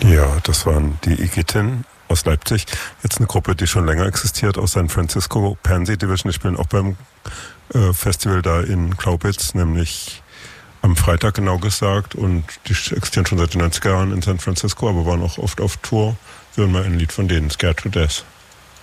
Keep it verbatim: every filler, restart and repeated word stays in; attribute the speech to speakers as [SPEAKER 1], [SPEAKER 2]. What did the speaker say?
[SPEAKER 1] Ja, das waren die Igitin aus Leipzig. Jetzt eine Gruppe, die schon länger existiert, aus San Francisco, Pansy Division. Die spielen auch beim äh, Festival da in Glaubitz, nämlich am Freitag genau gesagt. Und die existieren schon seit den neunziger Jahren in San Francisco, aber waren auch oft auf Tour. Wir hören mal ein Lied von denen, Scared to Death.